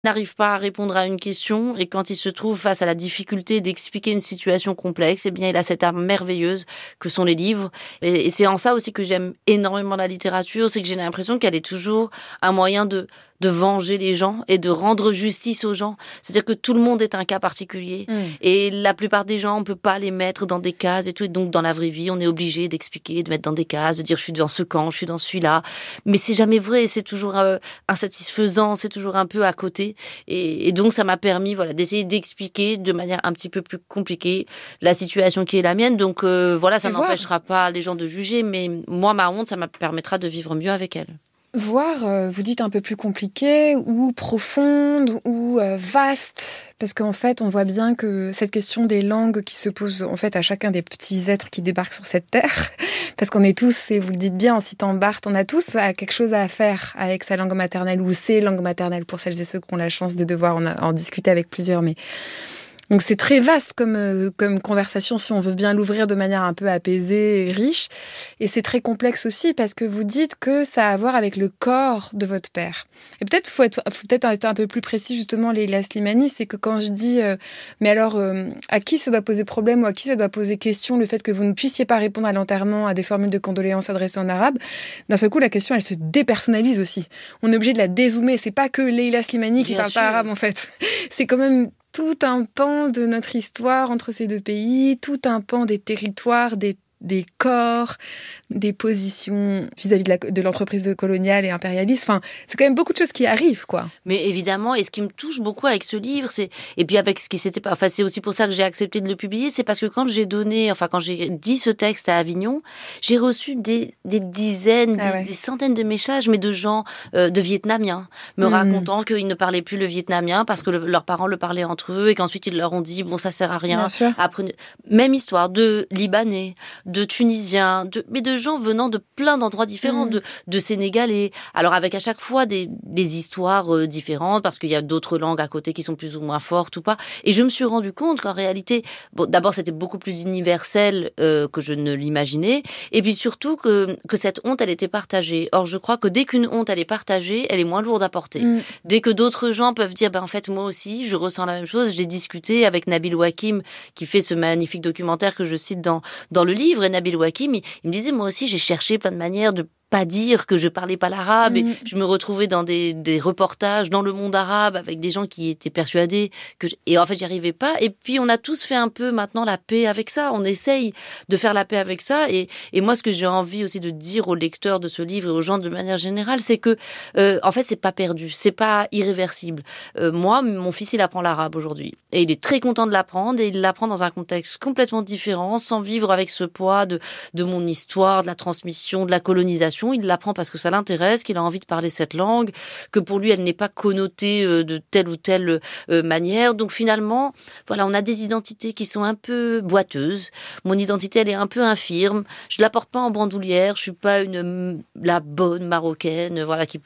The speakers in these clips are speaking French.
n'arrive pas à répondre à une question et quand il se trouve face à la difficulté d'expliquer une situation complexe, eh bien, il a cette arme merveilleuse que sont les livres. Et c'est en ça aussi que j'aime énormément la littérature, c'est que j'ai l'impression qu'elle est toujours un moyen de venger les gens et de rendre justice aux gens. C'est-à-dire que tout le monde est un cas particulier. Et la plupart des gens, on peut pas les mettre dans des cases et tout. Et donc, dans la vraie vie, on est obligé d'expliquer, de mettre dans des cases, de dire je suis dans ce camp, je suis dans celui-là. Mais c'est jamais vrai, c'est toujours insatisfaisant, c'est toujours un peu à côté. Et donc, ça m'a permis, voilà, d'essayer d'expliquer de manière un petit peu plus compliquée la situation qui est la mienne. Donc, voilà, ça n'empêchera pas les gens de juger, mais moi, ma honte, ça me permettra de vivre mieux avec elle. Voire, vous dites un peu plus compliquée ou profonde ou vaste, parce qu'en fait, on voit bien que cette question des langues qui se pose en fait à chacun des petits êtres qui débarquent sur cette terre, parce qu'on est tous, et vous le dites bien en citant Barthes, on a tous quelque chose à faire avec sa langue maternelle ou ses langues maternelles pour celles et ceux qui ont la chance de devoir en discuter avec plusieurs, mais... Donc c'est très vaste comme conversation si on veut bien l'ouvrir de manière un peu apaisée et riche. Et c'est très complexe aussi parce que vous dites que ça a à voir avec le corps de votre père. Et peut-être faut peut-être être un peu plus précis justement, Leïla Slimani, c'est que quand je dis mais alors à qui ça doit poser problème ou à qui ça doit poser question le fait que vous ne puissiez pas répondre à l'enterrement à des formules de condoléances adressées en arabe, d'un seul coup la question elle se dépersonnalise aussi. On est obligé de la dézoomer. C'est pas que Leïla Slimani qui parle pas arabe en fait. C'est quand même tout un pan de notre histoire entre ces deux pays, tout un pan des territoires, des corps, des positions vis-à-vis de l'entreprise coloniale et impérialiste. Enfin, c'est quand même beaucoup de choses qui arrivent, quoi. Mais évidemment, et ce qui me touche beaucoup avec ce livre, et puis avec ce qui s'était pas, enfin, c'est aussi pour ça que j'ai accepté de le publier, c'est parce que quand j'ai dit ce texte à Avignon, j'ai reçu des dizaines, des centaines de messages, mais de gens, de Vietnamiens, me racontant qu'ils ne parlaient plus le vietnamien parce que leurs parents le parlaient entre eux et qu'ensuite ils leur ont dit, bon, ça sert à rien. Apprenez. Même histoire de Libanais, de Tunisiens, mais de gens venant de plein d'endroits différents, de Sénégalais. Alors avec à chaque fois des histoires différentes, parce qu'il y a d'autres langues à côté qui sont plus ou moins fortes ou pas. Et je me suis rendu compte qu'en réalité, bon, d'abord c'était beaucoup plus universel que je ne l'imaginais, et puis surtout que cette honte, elle était partagée. Or je crois que dès qu'une honte, elle est partagée, elle est moins lourde à porter. Dès que d'autres gens peuvent dire, en fait moi aussi, je ressens la même chose. J'ai discuté avec Nabil Wakim, qui fait ce magnifique documentaire que je cite dans le livre. Et Nabil Wakim, il me disait, moi aussi, j'ai cherché plein de manières de pas dire que je parlais pas l'arabe et je me retrouvais dans des reportages dans le monde arabe avec des gens qui étaient persuadés et en fait j'y arrivais pas. Et puis on a tous fait un peu maintenant la paix avec ça, on essaye de faire la paix avec ça et moi ce que j'ai envie aussi de dire aux lecteurs de ce livre et aux gens de manière générale, c'est que en fait c'est pas perdu, c'est pas irréversible. Moi mon fils il apprend l'arabe aujourd'hui et il est très content de l'apprendre et il l'apprend dans un contexte complètement différent, sans vivre avec ce poids de mon histoire, de la transmission, de la colonisation. Il l'apprend parce que ça l'intéresse, qu'il a envie de parler cette langue, que pour lui, elle n'est pas connotée de telle ou telle manière. Donc finalement, voilà, on a des identités qui sont un peu boiteuses. Mon identité, elle est un peu infirme. Je la porte pas en bandoulière. Je suis pas la bonne marocaine, voilà, qui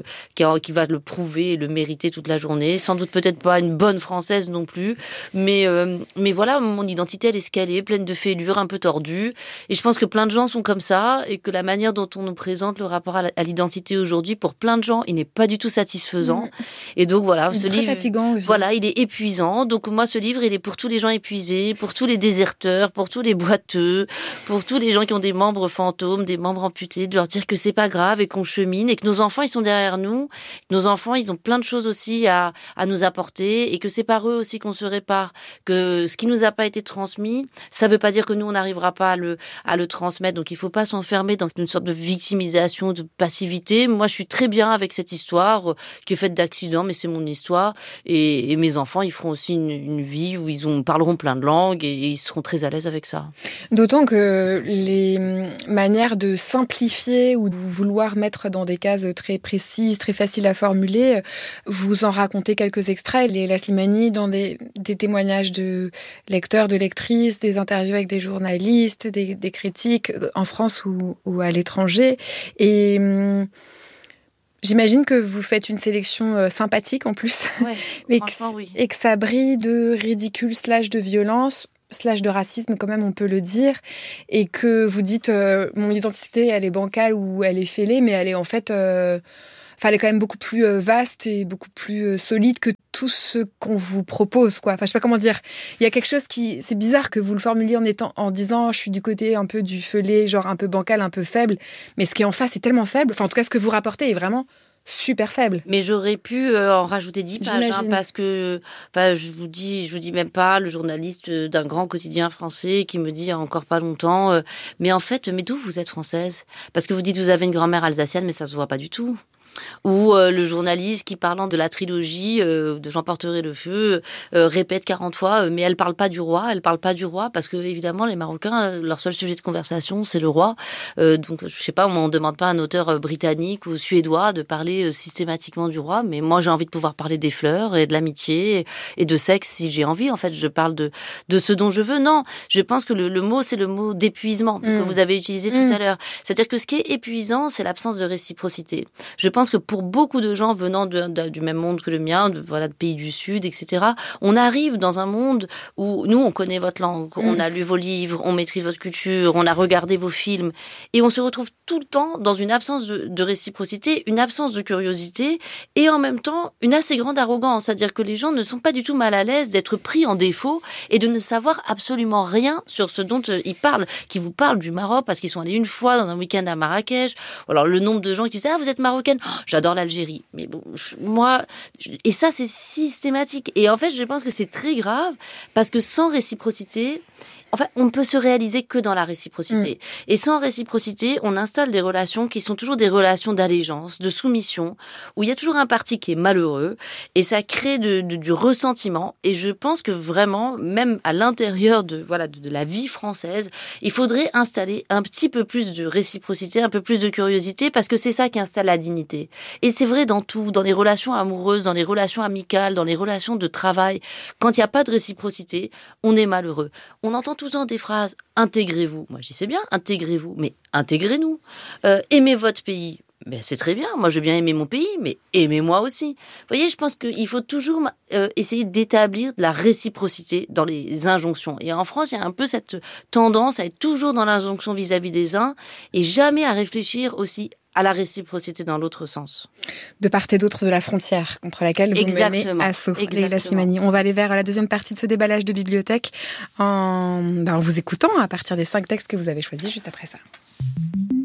va le prouver et le mériter toute la journée. Sans doute peut-être pas une bonne française non plus. Mais voilà, mon identité, elle est ce qu'elle est, pleine de fêlures, un peu tordue. Et je pense que plein de gens sont comme ça et que la manière dont on nous présente le rapport à l'identité aujourd'hui, pour plein de gens, il n'est pas du tout satisfaisant. Et donc voilà, ce livre, fatigant aussi. Voilà, il est épuisant. Donc moi, ce livre, il est pour tous les gens épuisés, pour tous les déserteurs, pour tous les boiteux, pour tous les gens qui ont des membres fantômes, des membres amputés, de leur dire que c'est pas grave et qu'on chemine et que nos enfants, ils sont derrière nous. Que nos enfants, ils ont plein de choses aussi à nous apporter et que c'est par eux aussi qu'on se répare. Que ce qui nous a pas été transmis, ça veut pas dire que nous, on n'arrivera pas à le transmettre. Donc il faut pas s'enfermer dans une sorte de victimisation, de passivité. Moi, je suis très bien avec cette histoire qui est faite d'accidents, mais c'est mon histoire. Et mes enfants, ils feront aussi une vie où ils parleront plein de langues et ils seront très à l'aise avec ça. D'autant que les manières de simplifier ou de vouloir mettre dans des cases très précises, très faciles à formuler, vous en racontez quelques extraits. Leïla Slimani, dans des témoignages de lecteurs, de lectrices, des interviews avec des journalistes, des critiques en France ou à l'étranger. Et j'imagine que vous faites une sélection sympathique en plus. Ouais, franchement, oui. Et que ça brille de ridicule / de violence / de racisme, quand même, on peut le dire. Et que vous dites, mon identité, elle est bancale ou elle est fêlée, mais elle est en fait... elle est quand même beaucoup plus vaste et beaucoup plus solide que tout ce qu'on vous propose, quoi. Enfin, je sais pas comment dire. Il y a quelque chose c'est bizarre que vous le formuliez en disant, je suis du côté un peu du feuillet, genre un peu bancal, un peu faible. Mais ce qui est en face est tellement faible. Enfin, en tout cas, ce que vous rapportez est vraiment super faible. Mais j'aurais pu en rajouter 10 pages, parce que, je vous dis même pas, le journaliste d'un grand quotidien français qui me dit il y a encore pas longtemps, mais en fait, mais d'où vous êtes française? Parce que vous dites vous avez une grand-mère alsacienne, mais ça se voit pas du tout. Ou le journaliste qui, parlant de la trilogie de J'emporterai le feu, répète 40 fois mais elle parle pas du roi, parce que évidemment les Marocains, leur seul sujet de conversation c'est le roi. Donc je sais pas, on demande pas à un auteur britannique ou suédois de parler systématiquement du roi, mais moi j'ai envie de pouvoir parler des fleurs et de l'amitié et de sexe si j'ai envie. En fait, je parle de ce dont je veux. Non, je pense que le mot c'est le mot d'épuisement que vous avez utilisé tout à l'heure. C'est-à-dire que ce qui est épuisant, c'est l'absence de réciprocité. Je pense que pour beaucoup de gens venant du même monde que le mien, de pays du Sud, etc., on arrive dans un monde où nous, on connaît votre langue, on a lu vos livres, on maîtrise votre culture, on a regardé vos films, et on se retrouve tout le temps dans une absence de réciprocité, une absence de curiosité, et en même temps, une assez grande arrogance. C'est-à-dire que les gens ne sont pas du tout mal à l'aise d'être pris en défaut et de ne savoir absolument rien sur ce dont ils parlent, qui vous parlent du Maroc parce qu'ils sont allés une fois dans un week-end à Marrakech. Alors, le nombre de gens qui disent « Ah, vous êtes marocaine ?» J'adore l'Algérie. Mais bon, et ça, c'est systématique. Et en fait, je pense que c'est très grave parce que sans réciprocité, en fait, on ne peut se réaliser que dans la réciprocité. Et sans réciprocité, on installe des relations qui sont toujours des relations d'allégeance, de soumission, où il y a toujours un parti qui est malheureux, et ça crée du ressentiment. Et je pense que vraiment, même à l'intérieur de la vie française, il faudrait installer un petit peu plus de réciprocité, un peu plus de curiosité, parce que c'est ça qui installe la dignité. Et c'est vrai dans tout, dans les relations amoureuses, dans les relations amicales, dans les relations de travail. Quand il n'y a pas de réciprocité, on est malheureux. On entend tout le temps des phrases « intégrez-vous ». Moi, je dis c'est bien, intégrez-vous, mais intégrez-nous. Aimez votre pays. Ben, c'est très bien, moi je veux bien aimer mon pays, mais aimez-moi aussi. Vous voyez, je pense qu'il faut toujours essayer d'établir de la réciprocité dans les injonctions. Et en France, il y a un peu cette tendance à être toujours dans l'injonction vis-à-vis des uns et jamais à réfléchir aussi à la réciprocité dans l'autre sens. De part et d'autre de la frontière contre laquelle vous menez assaut. Leïla Slimani. On va aller vers la deuxième partie de ce déballage de bibliothèque en vous écoutant à partir des 5 textes que vous avez choisis juste après ça.